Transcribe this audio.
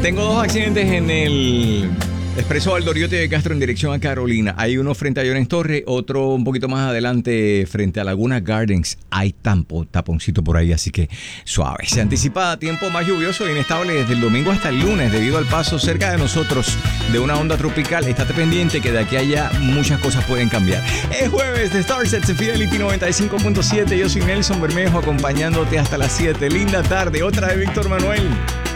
Tengo dos accidentes en el Expreso Valdoriotti de Castro en dirección a Carolina. Hay uno frente a Llorens Torres, otro un poquito más adelante frente a Laguna Gardens. Hay taponcito por ahí, así que suave. Se anticipa tiempo más lluvioso e inestable desde el domingo hasta el lunes debido al paso cerca de nosotros de una onda tropical. Estate pendiente que de aquí a allá muchas cosas pueden cambiar. Es jueves de Starsets en Fidelity 95.7. Yo soy Nelson Bermejo acompañándote hasta las 7. Linda tarde, otra de Víctor Manuel.